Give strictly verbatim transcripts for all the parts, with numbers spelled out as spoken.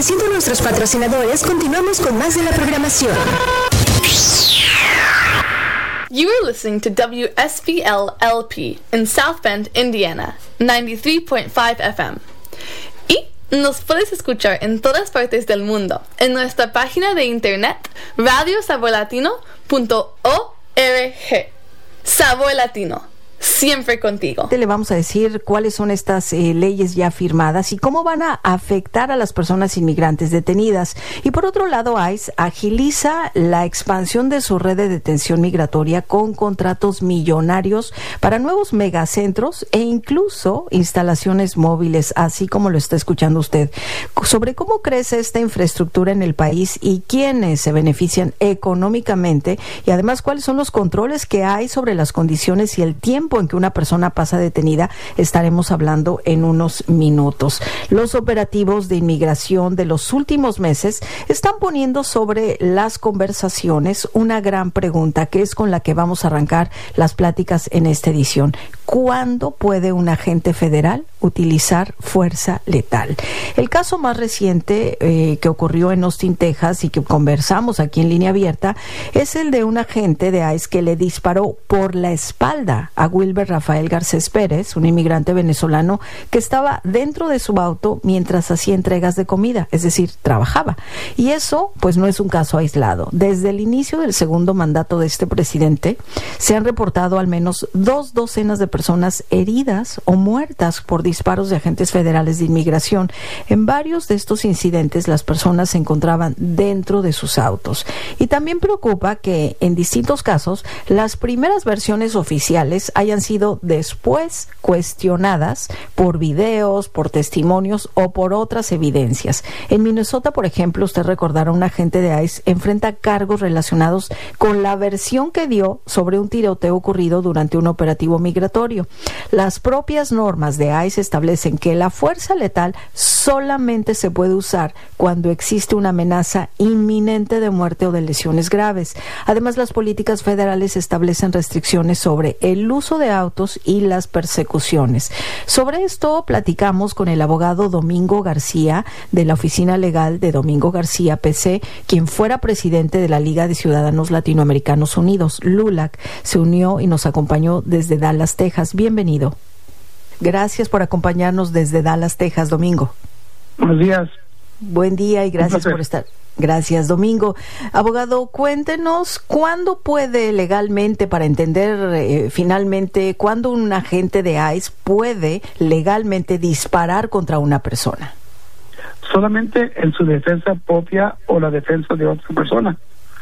Agradeciendo a nuestros patrocinadores, continuamos con más de la programación. You are listening to W S B L L P in South Bend, Indiana, ninety-three point five F M. Y nos puedes escuchar en todas partes del mundo en nuestra página de internet radio sabor latino punto org. Sabor Latino, siempre contigo. Le vamos a decir cuáles son estas eh, leyes ya firmadas y cómo van a afectar a las personas inmigrantes detenidas. Y por otro lado, ICE agiliza la expansión de su red de detención migratoria con contratos millonarios para nuevos megacentros e incluso instalaciones móviles, así como lo está escuchando usted. Sobre cómo crece esta infraestructura en el país y quiénes se benefician económicamente y además cuáles son los controles que hay sobre las condiciones y el tiempo en que una persona pasa detenida, estaremos hablando en unos minutos. Los operativos de inmigración de los últimos meses están poniendo sobre las conversaciones una gran pregunta, que es con la que vamos a arrancar las pláticas en esta edición. ¿Cuándo puede un agente federal utilizar fuerza letal? El caso más reciente eh, que ocurrió en Austin, Texas, y que conversamos aquí en Línea Abierta, es el de un agente de ICE que le disparó por la espalda a Wilber Rafael Garcés Pérez, un inmigrante venezolano que estaba dentro de su auto mientras hacía entregas de comida, es decir, trabajaba. Y eso, pues, no es un caso aislado. Desde el inicio del segundo mandato de este presidente, se han reportado al menos dos docenas de personas heridas o muertas por disparos de agentes federales de inmigración. En varios de estos incidentes, las personas se encontraban dentro de sus autos. Y también preocupa que, en distintos casos, las primeras versiones oficiales hayan sido después cuestionadas por videos, por testimonios o por otras evidencias. En Minnesota, por ejemplo, usted recordará, un agente de ICE enfrenta cargos relacionados con la versión que dio sobre un tiroteo ocurrido durante un operativo migratorio. Las propias normas de ICE establecen que la fuerza letal solamente se puede usar cuando existe una amenaza inminente de muerte o de lesiones graves. Además, las políticas federales establecen restricciones sobre el uso de autos y las persecuciones. Sobre esto platicamos con el abogado Domingo García de la Oficina Legal de Domingo García P C, quien fuera presidente de la Liga de Ciudadanos Latinoamericanos Unidos, LULAC. Se unió y nos acompañó desde Dallas, Texas. Bienvenido. Gracias por acompañarnos desde Dallas, Texas, Domingo. Buenos días. Buen día y gracias por estar. Gracias, Domingo. Abogado, cuéntenos cuándo puede legalmente, para entender eh, finalmente, cuándo un agente de ICE puede legalmente disparar contra una persona. Solamente en su defensa propia o la defensa de otra persona.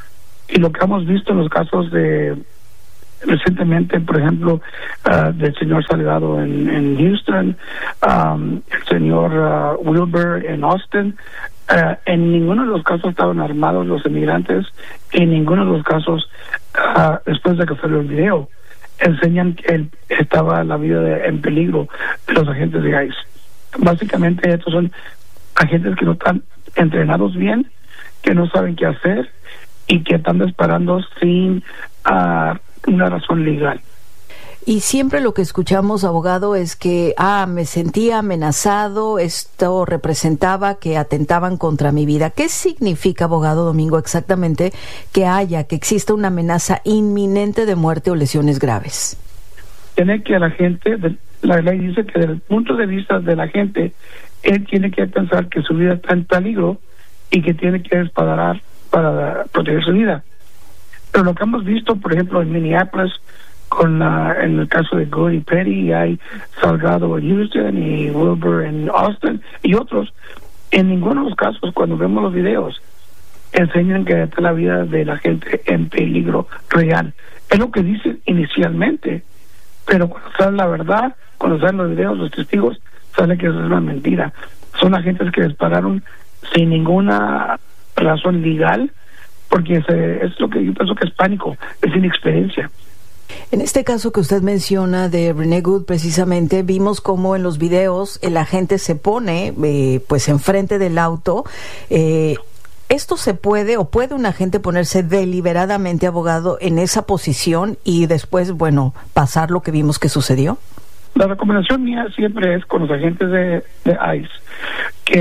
Y lo que hemos visto en los casos de recientemente, por ejemplo, uh, del señor Salgado en, en Houston, um, el señor uh, Wilber en Austin, uh, en ninguno de los casos estaban armados los inmigrantes, en ninguno de los casos, uh, después de que salió el video, enseñan que él estaba la vida de, en peligro de los agentes de ICE. Básicamente estos son agentes que no están entrenados bien, que no saben qué hacer y que están disparando sin uh, una razón legal. Y siempre lo que escuchamos, abogado, es que, ah, me sentía amenazado, esto representaba que atentaban contra mi vida. ¿Qué significa, abogado Domingo, exactamente que haya, que exista una amenaza inminente de muerte o lesiones graves? Tiene que la gente, la ley dice que desde el punto de vista de la gente, él tiene que pensar que su vida está en peligro y que tiene que disparar para proteger su vida. Pero lo que hemos visto, por ejemplo, en Minneapolis, con la, en el caso de Gordy Petty, hay Salgado en Houston y Wilber en Austin y otros, en ninguno de los casos, cuando vemos los videos, enseñan que está la vida de la gente en peligro real. Es lo que dicen inicialmente, pero cuando sale la verdad, cuando salen los videos, los testigos, sale que eso es una mentira. Son agentes que dispararon sin ninguna razón legal, porque se, es lo que yo pienso que es pánico, es inexperiencia. En este caso que usted menciona de Renee Good, precisamente vimos cómo en los videos el agente se pone eh, pues enfrente del auto. Eh, ¿Esto se puede o puede un agente ponerse deliberadamente, abogado, en esa posición y después, bueno, pasar lo que vimos que sucedió? La recomendación mía siempre es con los agentes de, de ICE que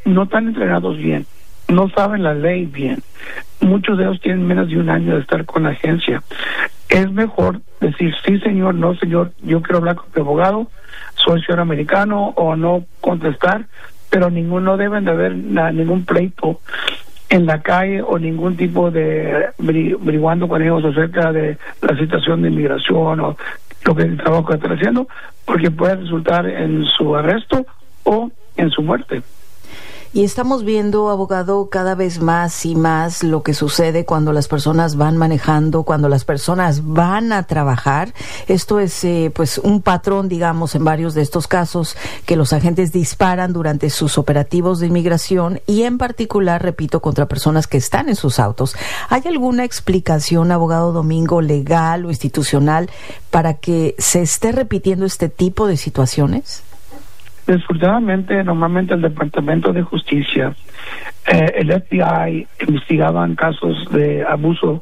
no están entrenados bien, no saben la ley bien. Muchos de ellos tienen menos de un año de estar con la agencia. Es mejor decir, sí señor, no señor, yo quiero hablar con mi abogado, soy ciudadano americano, o no contestar, pero ninguno deben de haber na, ningún pleito en la calle o ningún tipo de averiguando con ellos acerca de la situación de inmigración o lo que el trabajo que están haciendo, porque puede resultar en su arresto o en su muerte. Y estamos viendo, abogado, cada vez más y más lo que sucede cuando las personas van manejando, cuando las personas van a trabajar. Esto es eh, pues un patrón, digamos, en varios de estos casos, que los agentes disparan durante sus operativos de inmigración y en particular, repito, contra personas que están en sus autos. ¿Hay alguna explicación, abogado Domingo, legal o institucional para que se esté repitiendo este tipo de situaciones? Desafortunadamente, normalmente el Departamento de Justicia, eh, el F B I investigaban casos de abuso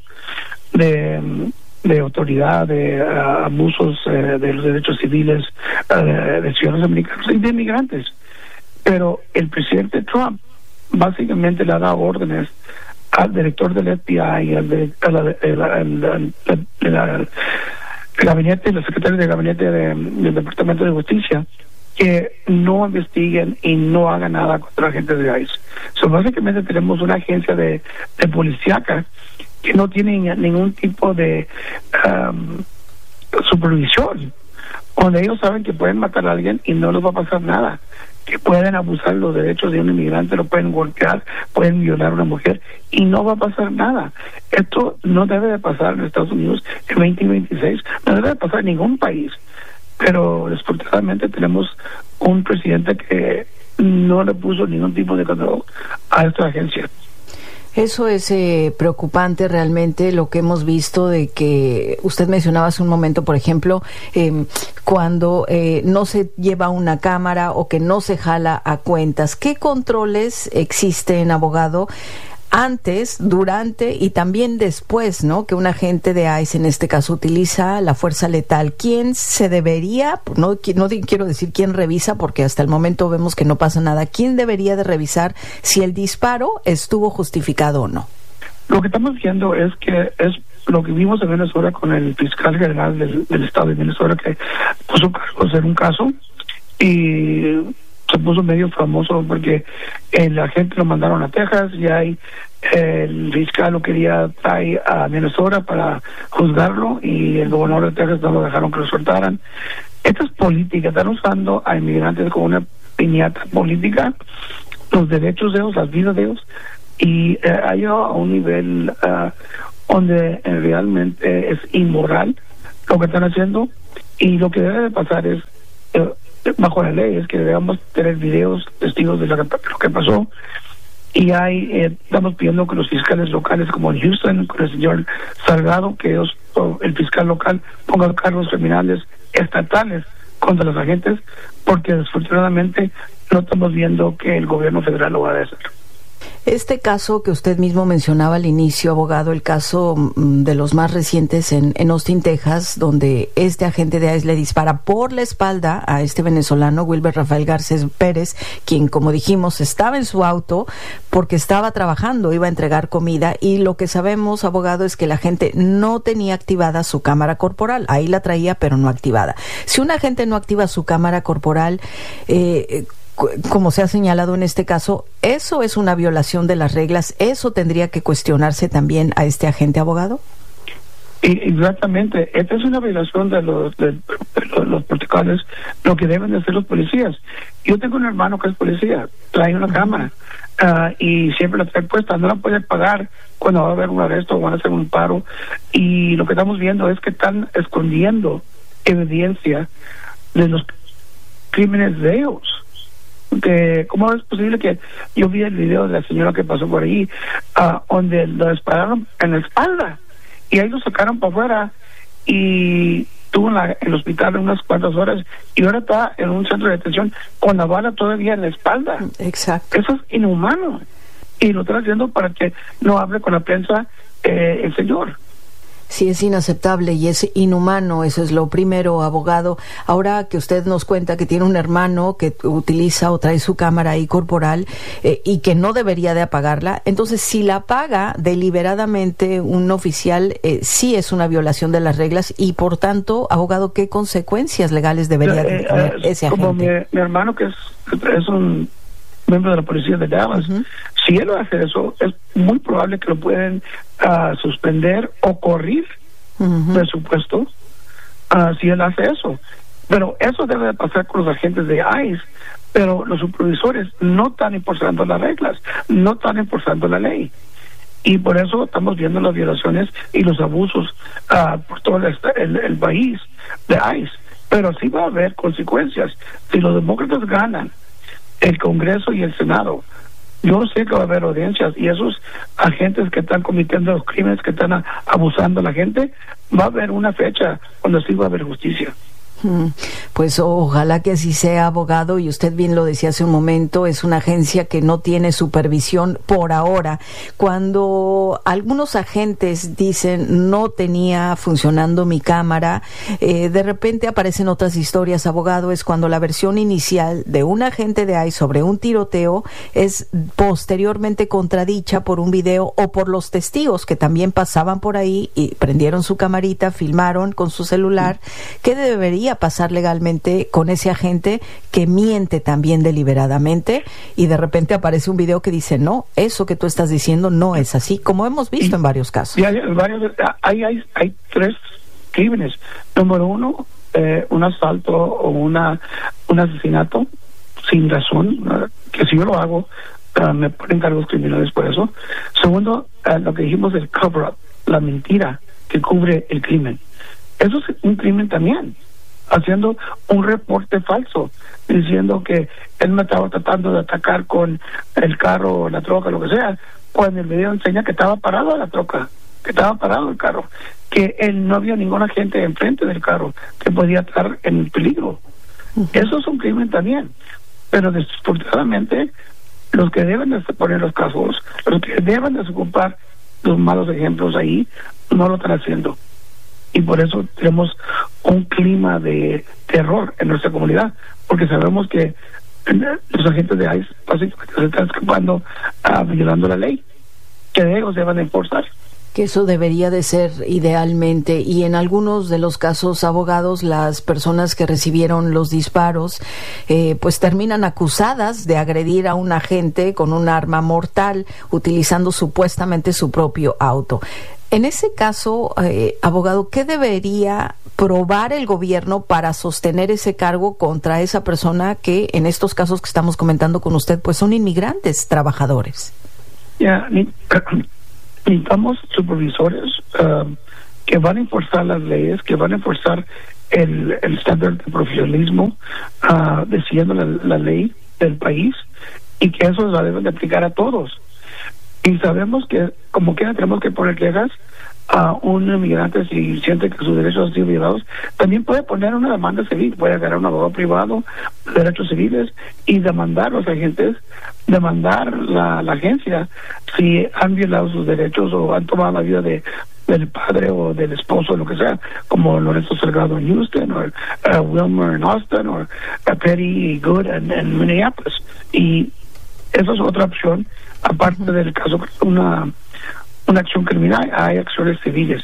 de, de autoridad, de uh, abusos uh, de los derechos civiles uh, de, de ciudadanos americanos y de inmigrantes. Pero el presidente Trump básicamente le ha dado órdenes al director del F B I, al de, a la, el, el, el, el, el, el gabinete, el secretario de gabinete de, del Departamento de Justicia, que no investiguen y no hagan nada contra agentes de ICE. So, básicamente tenemos una agencia de, de policíaca que no tiene ningún tipo de um, supervisión, donde ellos saben que pueden matar a alguien y no les va a pasar nada, que pueden abusar los derechos de un inmigrante, lo pueden golpear, pueden violar a una mujer y no va a pasar nada. Esto no debe de pasar en Estados Unidos en veinte veintiséis, no debe de pasar en ningún país. Pero desafortunadamente tenemos un presidente que no le puso ningún tipo de control a esta agencia. Eso es eh, preocupante realmente, lo que hemos visto de que usted mencionaba hace un momento, por ejemplo, eh, cuando eh, no se lleva una cámara o que no se jala a cuentas. ¿Qué controles existen, abogado, antes, durante y también después, ¿no? Que un agente de ICE, en este caso, utiliza la fuerza letal? ¿Quién se debería, no, no quiero decir quién revisa, porque hasta el momento vemos que no pasa nada, quién debería de revisar si el disparo estuvo justificado o no? Lo que estamos viendo es que es lo que vimos en Venezuela con el fiscal general del, del estado de Venezuela, que puso cargos en un caso y se puso medio famoso porque el agente lo mandaron a Texas y ahí el fiscal lo quería traer a Minnesota para juzgarlo y el gobernador de Texas no lo dejaron que lo soltaran. Estas políticas están usando a inmigrantes como una piñata política, los derechos de ellos, las vidas de ellos, y eh, ha llegado a un nivel uh, donde eh, realmente es inmoral lo que están haciendo, y lo que debe de pasar es eh, bajo la ley es que debemos tener videos, testigos de lo que, lo que pasó, y hay eh, estamos pidiendo que los fiscales locales, como en Houston con el señor Salgado, que ellos, el fiscal local ponga cargos criminales estatales contra los agentes, porque desafortunadamente no estamos viendo que el gobierno federal lo va a hacer. Este caso que usted mismo mencionaba al inicio, abogado, el caso de los más recientes en, en Austin, Texas, donde este agente de ICE le dispara por la espalda a este venezolano, Wilber Rafael Garcés Pérez, quien, como dijimos, estaba en su auto porque estaba trabajando, iba a entregar comida, y lo que sabemos, abogado, es que el agente no tenía activada su cámara corporal. Ahí la traía, pero no activada. Si un agente no activa su cámara corporal, eh, como se ha señalado en este caso, ¿eso es una violación de las reglas? ¿Eso tendría que cuestionarse también a este agente, abogado? Exactamente. Esta es una violación de los, de, de los, los protocolos, lo que deben de hacer los policías. Yo tengo un hermano que es policía, trae una cámara uh, y siempre la trae puesta. No la puede pagar cuando va a haber un arresto o van a hacer un paro. Y lo que estamos viendo es que están escondiendo evidencia de los crímenes de ellos. Que ¿cómo es posible que yo vi el video de la señora que pasó por ahí, uh, donde lo dispararon en la espalda y ahí lo sacaron para afuera y estuvo en, la, en el hospital unas cuantas horas y ahora está en un centro de detención con la bala todavía en la espalda? Exacto. Eso es inhumano y lo están haciendo para que no hable con la prensa eh, el señor. Sí, es inaceptable y es inhumano, eso es lo primero, abogado. Ahora que usted nos cuenta que tiene un hermano que utiliza o trae su cámara ahí corporal eh, y que no debería de apagarla, entonces si la apaga deliberadamente un oficial, eh, sí es una violación de las reglas y por tanto, abogado, ¿qué consecuencias legales debería de tener eh, ese como agente? Mi, mi hermano que es, es un miembro de la policía de Dallas, uh-huh. Si él hace eso, es muy probable que lo pueden uh, suspender o correr uh-huh. de su puesto uh, si él hace eso. Pero eso debe de pasar con los agentes de ICE, pero los supervisores no están enforzando las reglas, no están enforzando la ley. Y por eso estamos viendo las violaciones y los abusos uh, por todo el, el, el país de ICE. Pero sí va a haber consecuencias. Si los demócratas ganan el Congreso y el Senado, yo sé que va a haber audiencias y esos agentes que están cometiendo los crímenes, que están a, abusando a la gente, va a haber una fecha cuando sí va a haber justicia. Pues ojalá que así sea, abogado, y usted bien lo decía hace un momento, es una agencia que no tiene supervisión por ahora. Cuando algunos agentes dicen no tenía funcionando mi cámara, eh, de repente aparecen otras historias, abogado, es cuando la versión inicial de un agente de I C E sobre un tiroteo es posteriormente contradicha por un video o por los testigos que también pasaban por ahí y prendieron su camarita, filmaron con su celular. ¿Qué debería pasar legalmente con ese agente que miente también deliberadamente y de repente aparece un video que dice no, eso que tú estás diciendo no es así, como hemos visto en varios casos? Y hay, varios, hay, hay, hay tres crímenes. Número uno, eh, un asalto o una un asesinato sin razón, uh, que si yo lo hago uh, me ponen cargos criminales por eso. Segundo, uh, lo que dijimos del cover-up, la mentira que cubre el crimen. Eso es un crimen también. Haciendo un reporte falso, diciendo que él me estaba tratando de atacar con el carro, la troca, lo que sea, cuando el video enseña que estaba parado la troca, que estaba parado el carro, que él no había ningún agente enfrente del carro que podía estar en peligro. Uh-huh. Eso es un crimen también. Pero desafortunadamente, los que deben de poner los casos, los que deben de ocupar los malos ejemplos ahí, no lo están haciendo. Y por eso tenemos un clima de terror en nuestra comunidad, porque sabemos que los agentes de I C E básicamente se están escapando, uh, violando la ley, que ellos deben enforzar. Que eso debería de ser idealmente, y en algunos de los casos, abogados, las personas que recibieron los disparos eh, pues terminan acusadas de agredir a un agente con un arma mortal utilizando supuestamente su propio auto. En ese caso, eh, abogado, ¿qué debería probar el gobierno para sostener ese cargo contra esa persona que en estos casos que estamos comentando con usted pues son inmigrantes trabajadores? Ya, yeah, necesitamos supervisores uh, que van a enforzar las leyes, que van a enforzar el, el estándar de profesionalismo, uh, decidiendo la, la ley del país, y que eso la deben de aplicar a todos. Y sabemos que como quiera tenemos que poner quejas a un inmigrante si siente que sus derechos han sido violados. También puede poner una demanda civil, puede agarrar un abogado privado de derechos civiles y demandar a los agentes, demandar la, la agencia si han violado sus derechos o han tomado la vida de del padre o del esposo, o lo que sea, como Lorenzo Salgado en Houston, o uh, Wilmer en Austin, o uh, Petty y Good en, en Minneapolis. Y esa es otra opción, aparte uh-huh. del caso, una, una acción criminal, hay acciones civiles.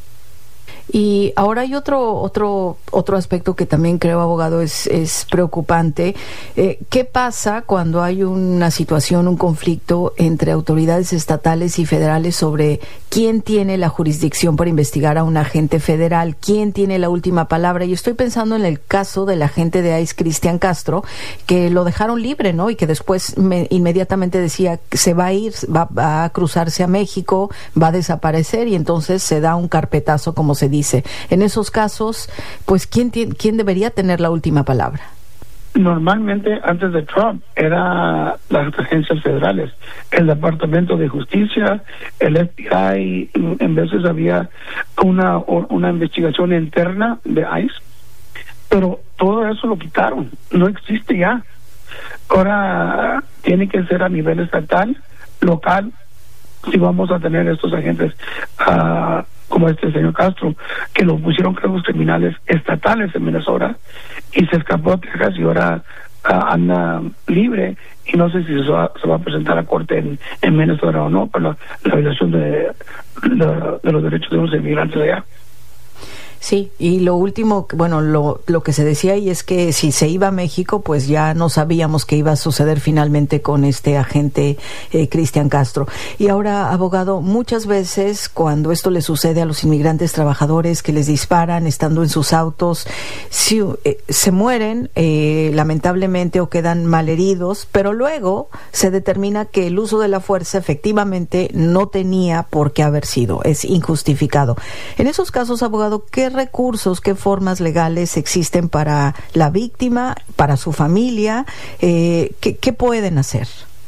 Y ahora hay otro otro otro aspecto que también creo, abogado, es, es preocupante. Eh, ¿Qué pasa cuando hay una situación, un conflicto entre autoridades estatales y federales sobre quién tiene la jurisdicción para investigar a un agente federal? ¿Quién tiene la última palabra? Y estoy pensando en el caso del agente de I C E, Cristian Castro, que lo dejaron libre, ¿no? Y que después me, inmediatamente decía que se va a ir, va, va a cruzarse a México, va a desaparecer, y entonces se da un carpetazo, como se dice. En esos casos, pues, ¿quién, tiene, ¿quién debería tener la última palabra? Normalmente, antes de Trump, eran las agencias federales, el Departamento de Justicia, el F B I, en veces había una, una investigación interna de I C E, pero todo eso lo quitaron, no existe ya. Ahora tiene que ser a nivel estatal, local, si vamos a tener estos agentes uh, como este señor Castro, que lo pusieron cargos criminales estatales en Minnesota y se escapó a Texas y ahora uh, anda libre, y no sé si se va, se va a presentar a corte en, en Minnesota o no por la, la violación de, de, de los derechos de los inmigrantes de allá. Sí, y lo último, bueno, lo, lo que se decía ahí es que si se iba a México, pues ya no sabíamos qué iba a suceder finalmente con este agente eh, Cristian Castro. Y ahora, abogado, muchas veces cuando esto le sucede a los inmigrantes trabajadores que les disparan estando en sus autos, si, eh, se mueren eh, lamentablemente o quedan malheridos, pero luego se determina que el uso de la fuerza efectivamente no tenía por qué haber sido, es injustificado. En esos casos, abogado, ¿qué recursos, qué formas legales existen para la víctima, para su familia? Eh, ¿qué, ¿Qué pueden hacer?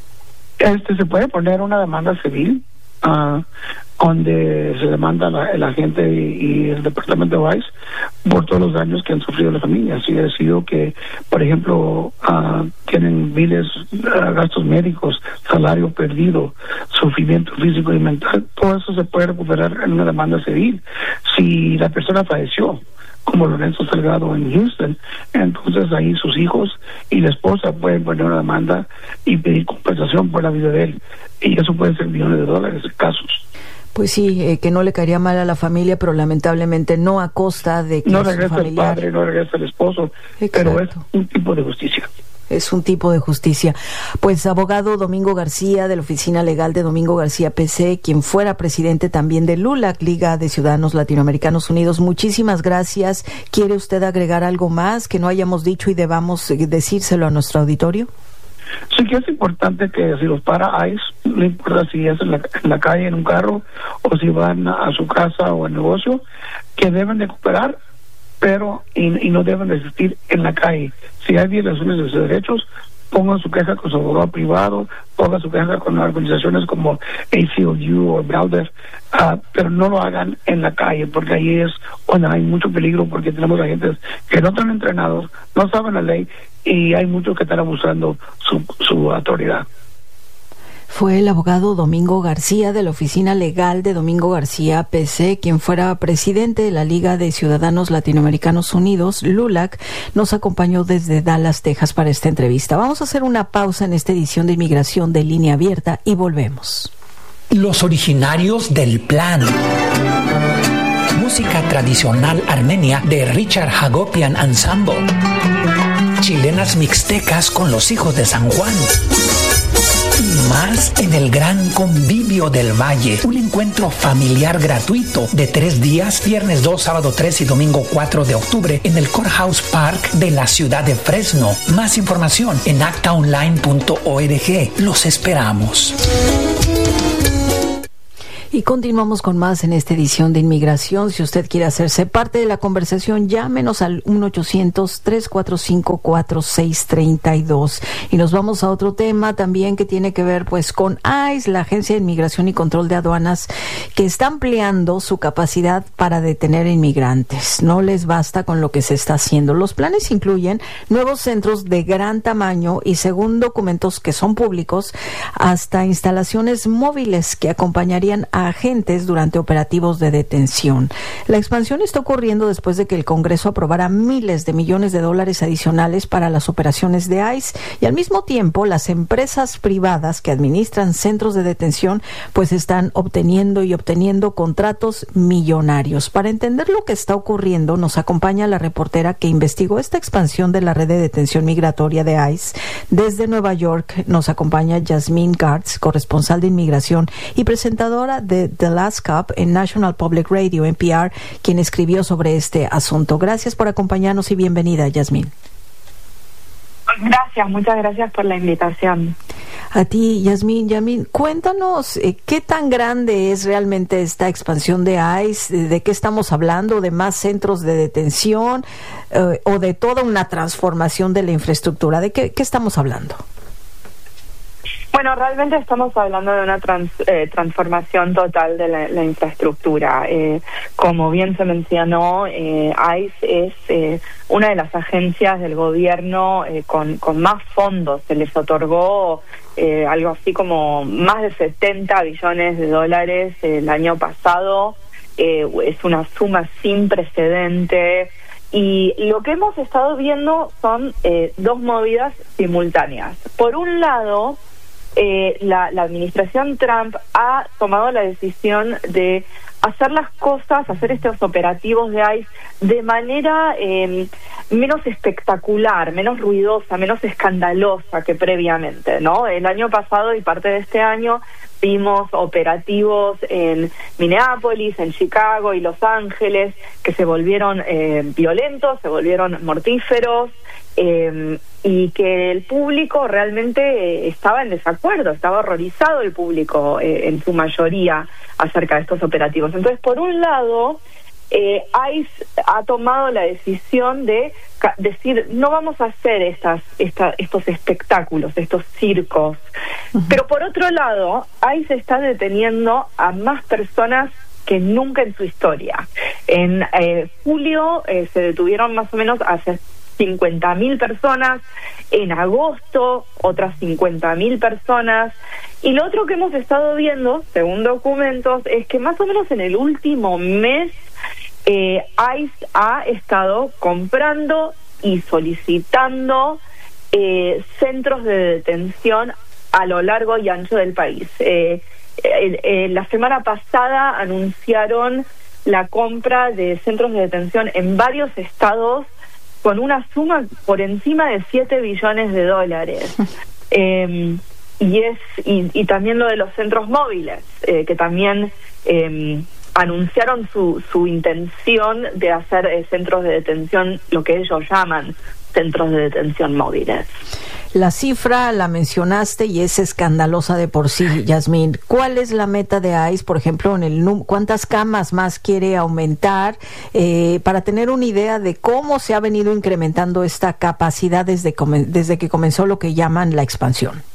Este se puede poner una demanda civil uh, donde se demanda la, el agente y, y el departamento de ICE por todos los daños que han sufrido las familias. Si ha sido que, por ejemplo, uh, tienen miles uh, gastos médicos, salario perdido, sufrimiento físico y mental, todo eso se puede recuperar en una demanda civil. Si la persona falleció, como Lorenzo Salgado en Houston, entonces ahí sus hijos y la esposa pueden poner una demanda y pedir compensación por la vida de él, y eso puede ser millones de dólares en casos. Pues sí, eh, que no le caería mal a la familia, pero lamentablemente no a costa de que no su regresa familiar... el padre, no regresa el esposo. Exacto. Pero es un tipo de justicia. Es un tipo de justicia. Pues, abogado Domingo García, de la Oficina Legal de Domingo García P C, quien fuera presidente también de LULAC, Liga de Ciudadanos Latinoamericanos Unidos, muchísimas gracias. ¿Quiere usted agregar algo más que no hayamos dicho y debamos decírselo a nuestro auditorio? Sí, que es importante que si los para ICE, no importa si es en la, en la calle, en un carro, o si van a su casa o al negocio, que deben de cooperar, pero y, y no deben de existir en la calle. Si hay violaciones de sus derechos, pongan su queja con su abogado privado, pongan su queja con organizaciones como A C L U o Belder, uh, pero no lo hagan en la calle, porque ahí es donde hay mucho peligro, porque tenemos agentes que no están entrenados, no saben la ley, y hay muchos que están abusando su, su autoridad. Fue el abogado Domingo García, de la Oficina Legal de Domingo García P C, quien fuera presidente de la Liga de Ciudadanos Latinoamericanos Unidos, LULAC. Nos acompañó desde Dallas, Texas, para esta entrevista. Vamos a hacer una pausa en esta edición de Inmigración de Línea Abierta y volvemos. Los originarios del plan. Música tradicional armenia de Richard Hagopian Ensemble. Chilenas mixtecas con los hijos de San Juan. Y más en el Gran Convivio del Valle, un encuentro familiar gratuito de tres días, viernes dos, sábado tres y domingo cuatro de octubre en el Courthouse Park de la ciudad de Fresno. Más información en acta online punto org. Los esperamos. Y continuamos con más en esta edición de Inmigración. Si usted quiere hacerse parte de la conversación, llámenos al uno ochocientos, tres cuatro cinco, cuatro seis tres dos. Y nos vamos a otro tema también que tiene que ver pues con ICE, la Agencia de Inmigración y Control de Aduanas, que está ampliando su capacidad para detener inmigrantes. No les basta con lo que se está haciendo. Los planes incluyen nuevos centros de gran tamaño y, según documentos que son públicos, hasta instalaciones móviles que acompañarían a agentes durante operativos de detención. La expansión está ocurriendo después de que el Congreso aprobara miles de millones de dólares adicionales para las operaciones de ICE, y al mismo tiempo las empresas privadas que administran centros de detención pues están obteniendo y obteniendo contratos millonarios. Para entender lo que está ocurriendo, nos acompaña la reportera que investigó esta expansión de la red de detención migratoria de ICE. Desde Nueva York nos acompaña Yasmine Gartz, corresponsal de inmigración y presentadora de de The Last Cup en National Public Radio, N P R, quien escribió sobre este asunto. Gracias por acompañarnos y bienvenida, Yasmine. Gracias, muchas gracias por la invitación. A ti, Yasmine. Yasmine, cuéntanos eh, qué tan grande es realmente esta expansión de ICE, de, de qué estamos hablando, de más centros de detención eh, o de toda una transformación de la infraestructura. ¿De qué, qué estamos hablando? Bueno, realmente estamos hablando de una trans, eh, transformación total de la, la infraestructura. Eh, como bien se mencionó, eh, ICE es eh, una de las agencias del gobierno eh, con, con más fondos. Se les otorgó eh, algo así como más de setenta billones de dólares el año pasado. eh, es una suma sin precedente. Y lo que hemos estado viendo son eh, dos movidas simultáneas. Por un lado, eh, la, la administración Trump ha tomado la decisión de hacer las cosas, hacer estos operativos de ICE de manera eh, menos espectacular, menos ruidosa, menos escandalosa que previamente, ¿no? El año pasado y parte de este año vimos operativos en Minneapolis, en Chicago y Los Ángeles que se volvieron eh, violentos, se volvieron mortíferos, eh, y que el público realmente eh, estaba en desacuerdo, estaba horrorizado el público eh, en su mayoría acerca de estos operativos. Entonces, por un lado, eh, ICE ha tomado la decisión de ca- decir, no vamos a hacer estas, esta, estos espectáculos, estos circos. Uh-huh. Pero por otro lado, ICE está deteniendo a más personas que nunca en su historia. En eh, julio eh, se detuvieron más o menos hace cincuenta mil personas, en agosto otras cincuenta mil personas, y lo otro que hemos estado viendo, según documentos, es que más o menos en el último mes eh, ICE ha estado comprando y solicitando eh, centros de detención a lo largo y ancho del país. Eh, eh, eh, la semana pasada anunciaron la compra de centros de detención en varios estados con una suma por encima de siete billones de dólares. Eh, y es y, y también lo de los centros móviles, eh, que también eh, anunciaron su, su intención de hacer eh, centros de detención, lo que ellos llaman centros de detención móviles. La cifra la mencionaste y es escandalosa de por sí, Yasmín. ¿Cuál es la meta de ICE, por ejemplo, en el num- cuántas camas más quiere aumentar, eh, para tener una idea de cómo se ha venido incrementando esta capacidad desde, come- desde que comenzó lo que llaman la expansión?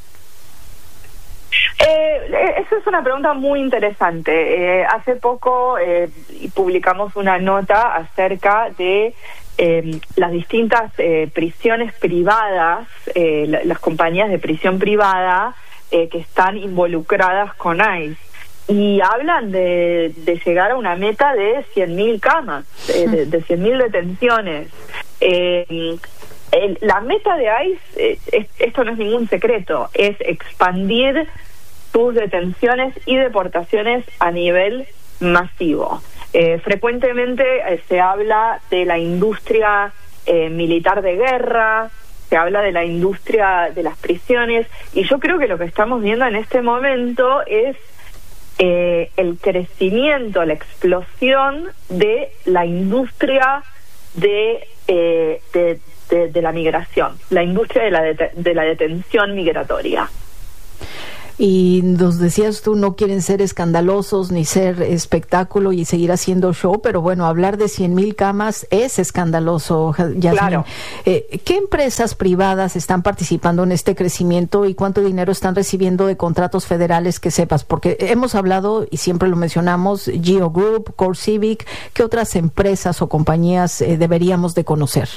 Eh, esa es una pregunta muy interesante. Eh, hace poco eh, publicamos una nota acerca de Eh, las distintas eh, prisiones privadas, eh, la, las compañías de prisión privada eh, que están involucradas con ICE, y hablan de, de llegar a una meta de cien mil camas, eh, de, de cien mil detenciones. Eh, el, la meta de ICE, eh, es, esto no es ningún secreto, es expandir sus detenciones y deportaciones a nivel masivo. Eh, frecuentemente eh, se habla de la industria eh, militar de guerra, se habla de la industria de las prisiones, y yo creo que lo que estamos viendo en este momento es eh, el crecimiento, la explosión de la industria de, eh, de, de, de la migración, la industria de la, det- de la detención migratoria. Y nos decías tú, no quieren ser escandalosos ni ser espectáculo y seguir haciendo show, pero bueno, hablar de cien mil camas es escandaloso, Yasmín. Claro. Eh, ¿Qué empresas privadas están participando en este crecimiento y cuánto dinero están recibiendo de contratos federales que sepas? Porque hemos hablado, y siempre lo mencionamos, Geo Group, CoreCivic. ¿Qué otras empresas o compañías eh, deberíamos de conocer?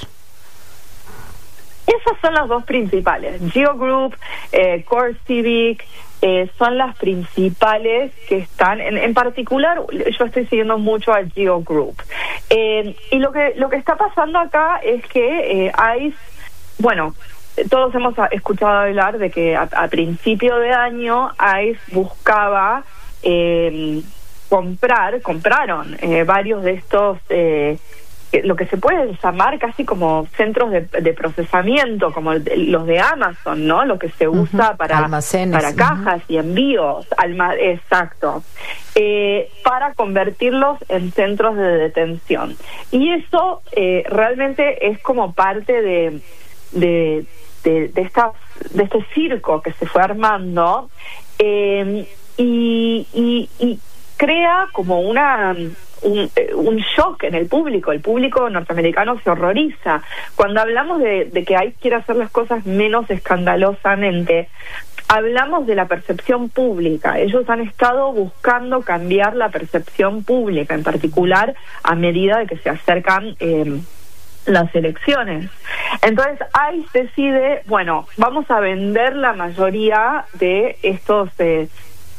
Esas son las dos principales. Geo Group, eh, CoreCivic, eh, son las principales que están, en, en particular yo estoy siguiendo mucho a Geo Group. Eh, y lo que lo que está pasando acá es que eh, ICE, bueno, todos hemos escuchado hablar de que a, a principio de año ICE buscaba eh, comprar, compraron eh, varios de estos, eh, lo que se puede llamar casi como centros de, de procesamiento, como el, los de Amazon, ¿no? Lo que se usa uh-huh. para, para cajas uh-huh. y envíos, alma, exacto, eh, para convertirlos en centros de detención. Y eso eh, realmente es como parte de, de, de, de, esta, de este circo que se fue armando, eh, y, y, y crea como una... Un, un shock en el público. El público norteamericano se horroriza. Cuando hablamos de, de que hay quiere hacer las cosas menos escandalosamente, hablamos de la percepción pública. Ellos han estado buscando cambiar la percepción pública, en particular a medida de que se acercan eh, las elecciones. Entonces ICE decide, bueno, vamos a vender la mayoría de estos eh,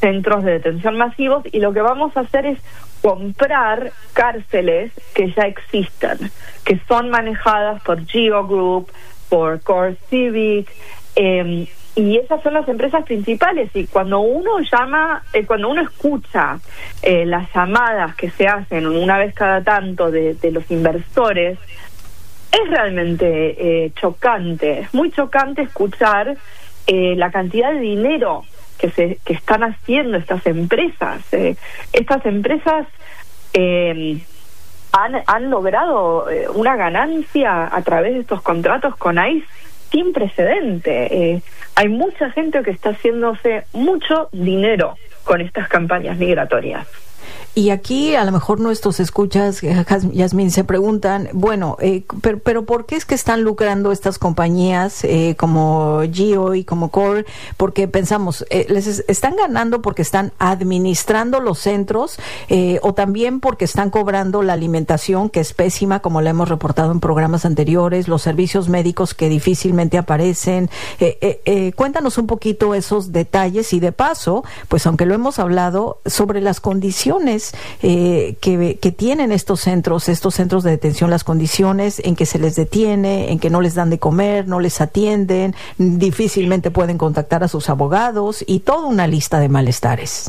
centros de detención masivos, y lo que vamos a hacer es comprar cárceles que ya existen, que son manejadas por Geo Group, por Core Civic, eh, y esas son las empresas principales. Y cuando uno llama, eh, cuando uno escucha eh, las llamadas que se hacen una vez cada tanto de, de los inversores, es realmente eh, chocante, es muy chocante escuchar eh, la cantidad de dinero que se que están haciendo estas empresas. Eh, estas empresas eh, han, han logrado eh, una ganancia a través de estos contratos con ICE sin precedente. Eh, hay mucha gente que está haciéndose mucho dinero con estas campañas migratorias. Y aquí a lo mejor nuestros escuchas, Yasmín, se preguntan, bueno, eh, pero, pero ¿por qué es que están lucrando estas compañías eh, como Geo y como Core? Porque pensamos, eh, les están ganando porque están administrando los centros eh, o también porque están cobrando la alimentación, que es pésima, como la hemos reportado en programas anteriores, los servicios médicos que difícilmente aparecen. Eh, eh, eh, cuéntanos un poquito esos detalles y de paso, pues aunque lo hemos hablado, sobre las condiciones Eh, que, que tienen estos centros, estos centros de detención, las condiciones en que se les detiene, en que no les dan de comer, no les atienden, difícilmente pueden contactar a sus abogados y toda una lista de malestares.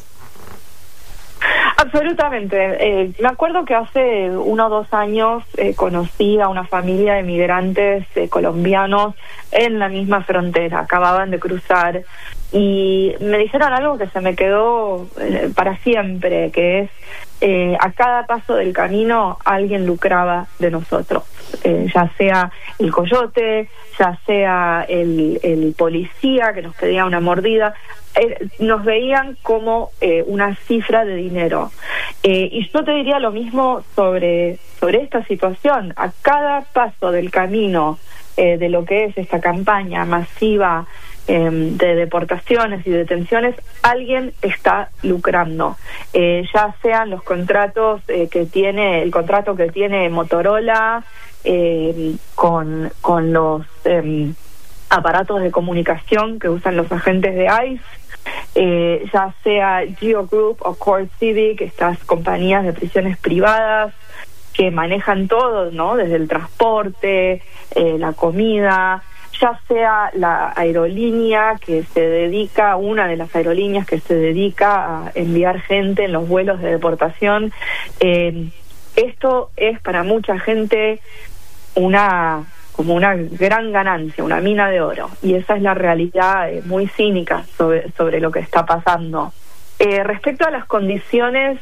Absolutamente. Eh, me acuerdo que hace uno o dos años eh, conocí a una familia de migrantes eh, colombianos en la misma frontera, acababan de cruzar, y me dijeron algo que se me quedó eh, para siempre, que es eh, a cada paso del camino alguien lucraba de nosotros, eh, ya sea el coyote, ya sea el, el policía que nos pedía una mordida. Eh, nos veían como eh, una cifra de dinero, eh, y yo te diría lo mismo sobre sobre esta situación. A cada paso del camino eh, de lo que es esta campaña masiva eh, de deportaciones y detenciones, alguien está lucrando, eh, ya sean los contratos eh, que tiene el contrato que tiene Motorola eh, con con los eh, aparatos de comunicación que usan los agentes de ICE, eh, ya sea Geo Group o Core Civic, estas compañías de prisiones privadas que manejan todo, ¿no? Desde el transporte, eh, la comida, ya sea la aerolínea que se dedica, una de las aerolíneas que se dedica a enviar gente en los vuelos de deportación. Eh, esto es para mucha gente una como una gran ganancia, una mina de oro, y esa es la realidad eh, muy cínica sobre, sobre lo que está pasando. Eh, respecto a las condiciones,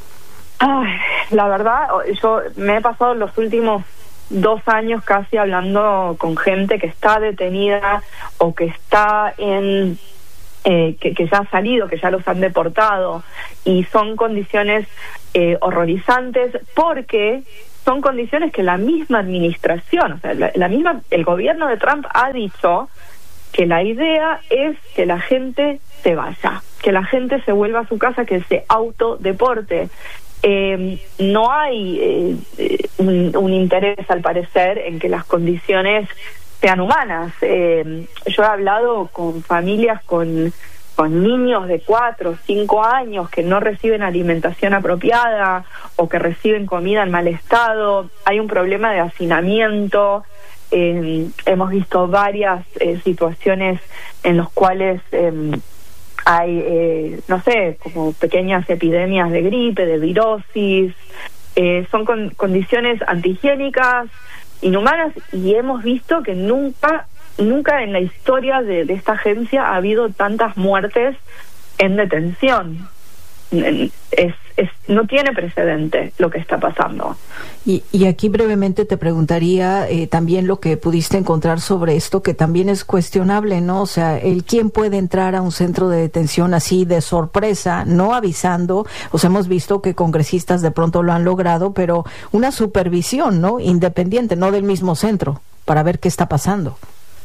ay, la verdad, yo me he pasado los últimos dos años casi hablando con gente que está detenida o que está en eh, que, que ya ha salido, que ya los han deportado, y son condiciones eh, horrorizantes, porque son condiciones que la misma administración, o sea, la, la misma, el gobierno de Trump ha dicho que la idea es que la gente se vaya, que la gente se vuelva a su casa, que se autodeporte. Eh, no hay eh, un, un interés, al parecer, en que las condiciones sean humanas. Eh, yo he hablado con familias con con niños de cuatro o cinco años que no reciben alimentación apropiada o que reciben comida en mal estado. Hay un problema de hacinamiento. Eh, hemos visto varias eh, situaciones en las cuales eh, hay, eh, no sé, como pequeñas epidemias de gripe, de virosis. Eh, son con, condiciones antihigiénicas, inhumanas, y hemos visto que nunca Nunca en la historia de, de esta agencia ha habido tantas muertes en detención. Es, es, no tiene precedente lo que está pasando. Y, y aquí brevemente te preguntaría eh, también lo que pudiste encontrar sobre esto, que también es cuestionable, ¿no? O sea, el quién puede entrar a un centro de detención así de sorpresa, no avisando. O sea, hemos visto que congresistas de pronto lo han logrado, pero una supervisión, ¿no? Independiente, no del mismo centro, para ver qué está pasando.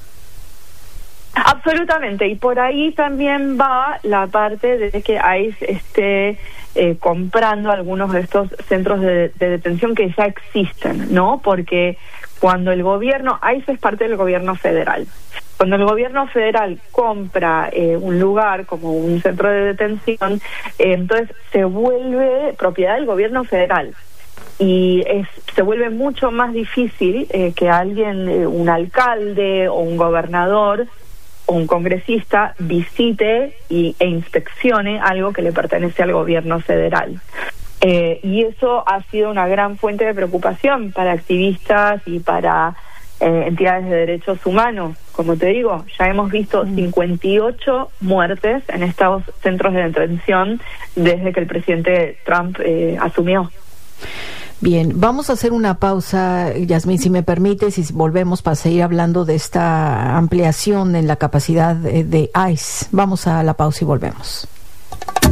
Absolutamente, y por ahí también va la parte de que ICE esté eh, comprando algunos de estos centros de, de detención que ya existen, ¿no? Porque cuando el gobierno, ICE es parte del gobierno federal, Cuando el gobierno federal compra eh, un lugar como un centro de detención, eh, entonces se vuelve propiedad del gobierno federal. Y es, se vuelve mucho más difícil eh, que alguien, eh, un alcalde o un gobernador o un congresista visite y, e inspeccione algo que le pertenece al gobierno federal. Eh, y eso ha sido una gran fuente de preocupación para activistas y para eh, entidades de derechos humanos. Como te digo, ya hemos visto cincuenta y ocho muertes en estos centros de detención desde que el presidente Trump eh, asumió. Bien, vamos a hacer una pausa, Yasmín, si me permites, y volvemos para seguir hablando de esta ampliación en la capacidad de, de ICE. Vamos a la pausa y volvemos.